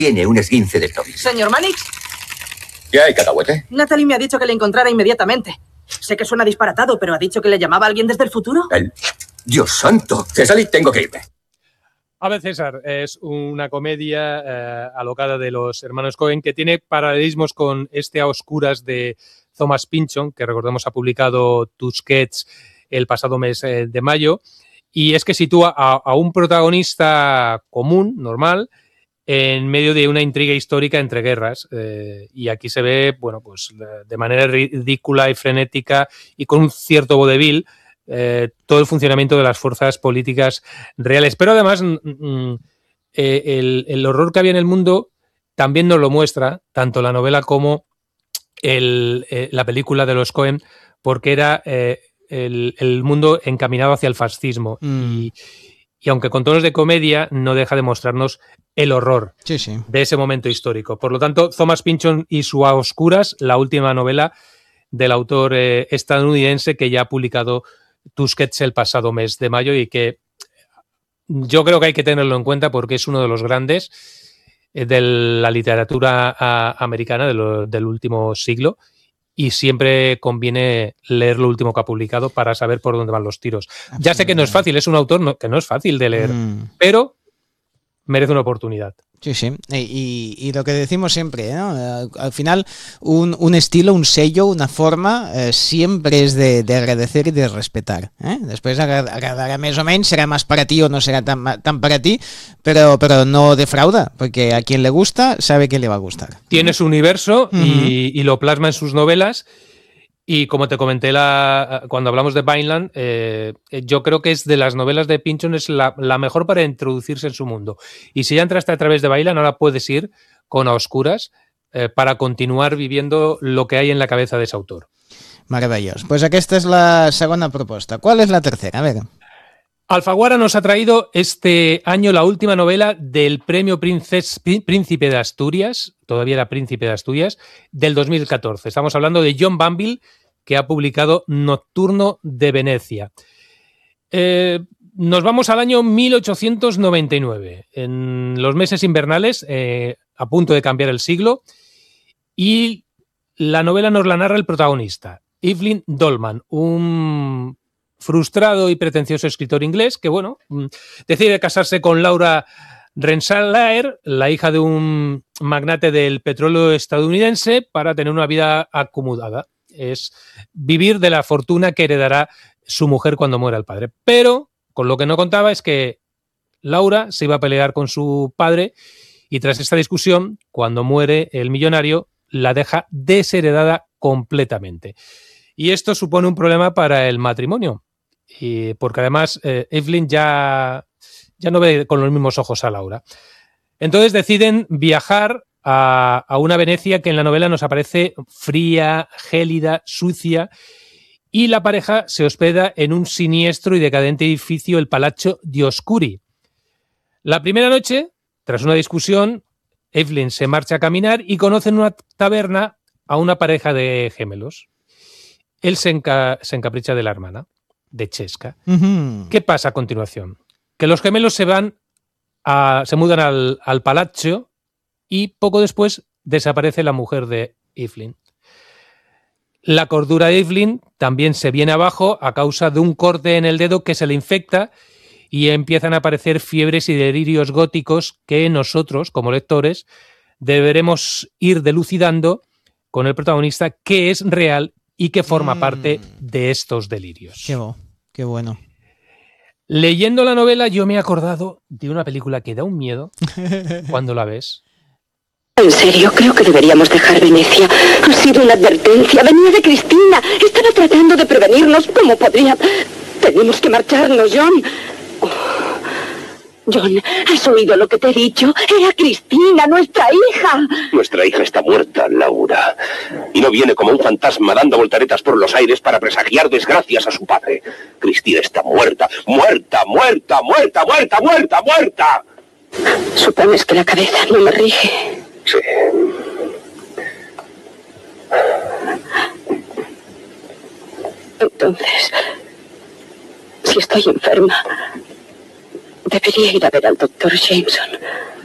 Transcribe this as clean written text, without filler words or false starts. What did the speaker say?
Tiene un esguince del tobillo. Señor Mannix. ¿Qué hay, cacahuete? Natalie me ha dicho que le encontrara inmediatamente. Sé que suena disparatado, pero ha dicho que le llamaba a alguien desde el futuro. Dios santo. César, tengo que irme. A ver, César, es una comedia alocada de los hermanos Coen que tiene paralelismos con A oscuras de Thomas Pynchon, que recordemos ha publicado Tusquets el pasado mes de mayo, y es que sitúa a un protagonista común, normal, en medio de una intriga histórica entre guerras, y aquí se ve, bueno, pues de manera ridícula y frenética y con un cierto vodevil todo el funcionamiento de las fuerzas políticas reales. Pero además el horror que había en el mundo también nos lo muestra, tanto la novela como la película de los Coen, porque era el mundo encaminado hacia el fascismo. Y aunque con tonos de comedia, no deja de mostrarnos el horror de ese momento histórico. Por lo tanto, Thomas Pynchon y su A oscuras, la última novela del autor estadounidense que ya ha publicado Tusquets el pasado mes de mayo y que yo creo que hay que tenerlo en cuenta porque es uno de los grandes de la literatura americana del último siglo. Y siempre conviene leer lo último que ha publicado para saber por dónde van los tiros. Ya sé que no es fácil, es un autor que no es fácil de leer, pero merece una oportunidad. Sí, sí. Y lo que decimos siempre, ¿no? Al final, un estilo, un sello, una forma, siempre es de agradecer y de respetar. Después agradará más o menos, será más para ti o no será tan para ti, pero no defrauda, porque a quien le gusta, sabe que le va a gustar. Tiene su universo y lo plasma en sus novelas. Y como te comenté cuando hablamos de Vineland, yo creo que es de las novelas de Pynchon es la mejor para introducirse en su mundo. Y si ya entraste a través de Vineland, ahora puedes ir con A oscuras para continuar viviendo lo que hay en la cabeza de ese autor. Maravilloso. Pues aquesta és la segona proposta. ¿Cuál es la tercera? A ver. Alfaguara nos ha traído este año la última novela del premio Príncipe de Asturias, todavía era Príncipe de Asturias, del 2014. Estamos hablando de John Banville, que ha publicado Nocturno de Venecia. Nos vamos al año 1899, en los meses invernales, a punto de cambiar el siglo, y la novela nos la narra el protagonista, Evelyn Dolman, un frustrado y pretencioso escritor inglés que, bueno, decide casarse con Laura Rensselaer, la hija de un magnate del petróleo estadounidense, para tener una vida acomodada. Es vivir de la fortuna que heredará su mujer cuando muera el padre. Pero con lo que no contaba es que Laura se iba a pelear con su padre y tras esta discusión, cuando muere el millonario, la deja desheredada completamente. Y esto supone un problema para el matrimonio. Porque además Evelyn ya no ve con los mismos ojos a Laura. Entonces deciden viajar a una Venecia que en la novela nos aparece fría, gélida, sucia, y la pareja se hospeda en un siniestro y decadente edificio, el Palazzo Dioscuri. La primera noche, tras una discusión, Evelyn se marcha a caminar y conoce en una taberna a una pareja de gemelos. Él se encapricha de la hermana, de Chesca. ¿Qué pasa a continuación? Que los gemelos se mudan al palazzo y poco después desaparece la mujer de Evelyn. La cordura de Evelyn también se viene abajo a causa de un corte en el dedo que se le infecta y empiezan a aparecer fiebres y delirios góticos que nosotros, como lectores, deberemos ir dilucidando con el protagonista que es real y que forma parte de estos delirios. Qué bueno. Leyendo la novela yo me he acordado de una película que da un miedo cuando la ves. En serio, creo que deberíamos dejar Venecia. Ha sido una advertencia. Venía de Cristina. Estaba tratando de prevenirnos como podría. Tenemos que marcharnos, John. John, ¿has oído lo que te he dicho? Era Cristina, nuestra hija. Nuestra hija está muerta, Laura. Y no viene como un fantasma dando voltaretas por los aires para presagiar desgracias a su padre. Cristina está muerta, muerta, muerta, muerta, muerta, muerta, muerta. Supones que la cabeza no me rige. Sí. Entonces, si estoy enferma, debería ir a ver al doctor Jameson.